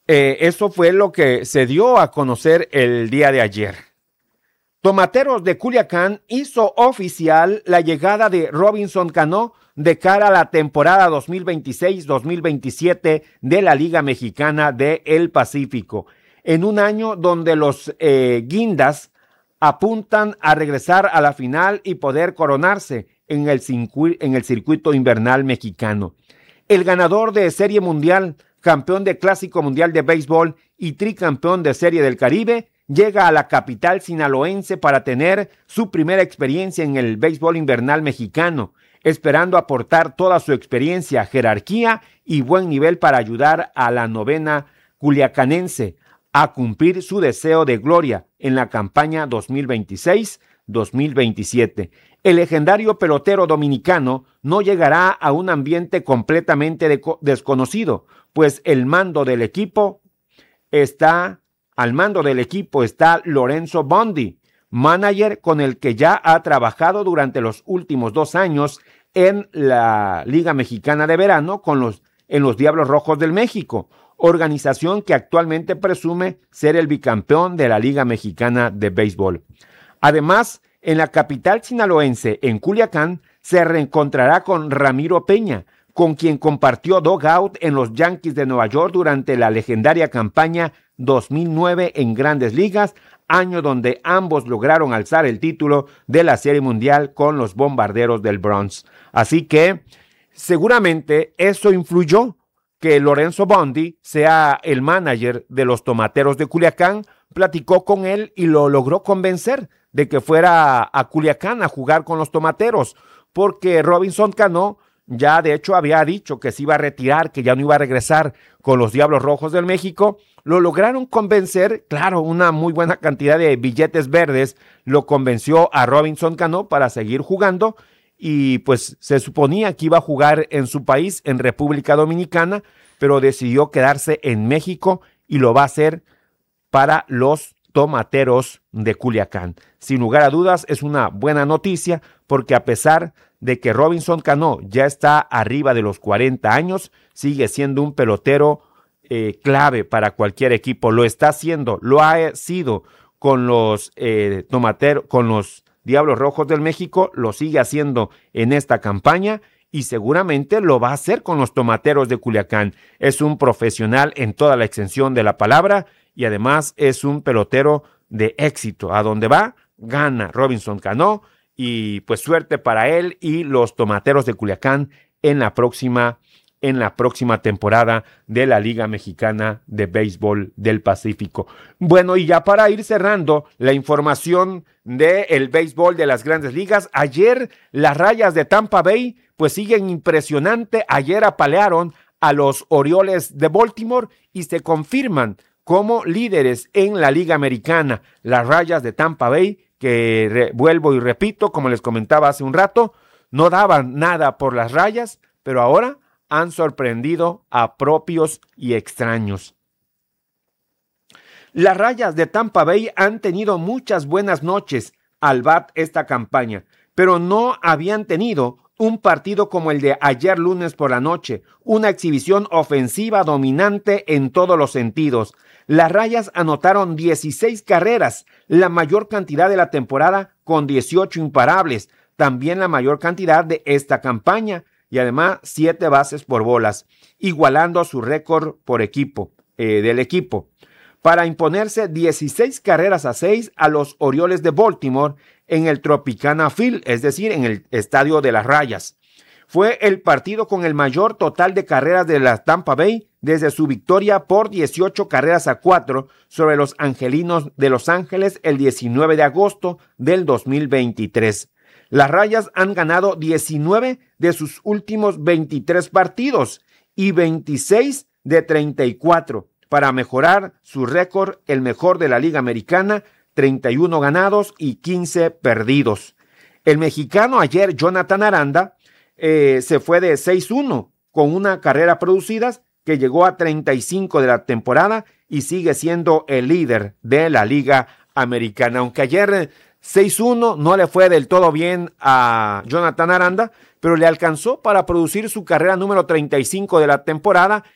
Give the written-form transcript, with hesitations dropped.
Eso fue lo que se dio a conocer el día de ayer. Tomateros de Culiacán hizo oficial la llegada de Robinson Cano de cara a la temporada 2026-2027 de la Liga Mexicana del Pacífico, en un año donde los guindas apuntan a regresar a la final y poder coronarse en el circuito invernal mexicano. El ganador de Serie Mundial, campeón de Clásico Mundial de Béisbol y tricampeón de Serie del Caribe, llega a la capital sinaloense para tener su primera experiencia en el béisbol invernal mexicano, esperando aportar toda su experiencia, jerarquía y buen nivel para ayudar a la novena culiacanense a cumplir su deseo de gloria en la campaña 2026-2027. El legendario pelotero dominicano no llegará a un ambiente completamente desconocido, pues al mando del equipo está Lorenzo Bondi, manager con el que ya ha trabajado durante los últimos 2 años en la Liga Mexicana de Verano en los Diablos Rojos del México, organización que actualmente presume ser el bicampeón de la Liga Mexicana de Béisbol. Además, en la capital sinaloense, en Culiacán, se reencontrará con Ramiro Peña, con quien compartió dugout en los Yankees de Nueva York durante la legendaria campaña 2009 en Grandes Ligas, año donde ambos lograron alzar el título de la Serie Mundial con los Bombarderos del Bronx. Así que seguramente eso influyó que Lorenzo Bondi sea el manager de los Tomateros de Culiacán. Platicó con él y lo logró convencer de que fuera a Culiacán a jugar con los Tomateros, porque Robinson Cano ya de hecho había dicho que se iba a retirar, que ya no iba a regresar con los Diablos Rojos del México. Lo lograron convencer, claro, una muy buena cantidad de billetes verdes lo convenció a Robinson Cano para seguir jugando, y pues se suponía que iba a jugar en su país, en República Dominicana, pero decidió quedarse en México y lo va a hacer para los Tomateros de Culiacán. Sin lugar a dudas, es una buena noticia, porque a pesar de que Robinson Cano ya está arriba de los 40 años, sigue siendo un pelotero clave para cualquier equipo. Lo está haciendo, lo ha sido con los con los Diablos Rojos del México, lo sigue haciendo en esta campaña y seguramente lo va a hacer con los Tomateros de Culiacán. Es un profesional en toda la extensión de la palabra y además es un pelotero de éxito. A donde va, gana Robinson Cano, y pues suerte para él y los Tomateros de Culiacán en la próxima temporada de la Liga Mexicana de Béisbol del Pacífico. Bueno, y ya para ir cerrando la información del béisbol de las Grandes Ligas, ayer las Rayas de Tampa Bay pues siguen impresionante. Ayer apalearon a los Orioles de Baltimore y se confirman como líderes en la Liga Americana. Las Rayas de Tampa Bay, que vuelvo y repito, como les comentaba hace un rato, no daban nada por las Rayas, pero ahora han sorprendido a propios y extraños. Las Rayas de Tampa Bay han tenido muchas buenas noches al bat esta campaña, pero no habían tenido un partido como el de ayer lunes por la noche, una exhibición ofensiva dominante en todos los sentidos. Las Rayas anotaron 16 carreras, la mayor cantidad de la temporada, con 18 imparables, también la mayor cantidad de esta campaña, y además 7 bases por bolas, igualando su récord por equipo, del equipo, para imponerse 16-6 a los Orioles de Baltimore en el Tropicana Field, es decir, en el Estadio de las Rayas. Fue el partido con el mayor total de carreras de la Tampa Bay desde su victoria por 18-4 sobre los Angelinos de Los Ángeles el 19 de agosto del 2023. Las Rayas han ganado 19 de sus últimos 23 partidos y 26 de 34 para mejorar su récord, el mejor de la Liga Americana, 31 ganados y 15 perdidos. El mexicano ayer, Jonathan Aranda, se fue de 6-1 con una carrera producida que llegó a 35 de la temporada y sigue siendo el líder de la Liga Americana. Aunque ayer 6-1 no le fue del todo bien a Jonathan Aranda, pero le alcanzó para producir su carrera número 35 de la temporada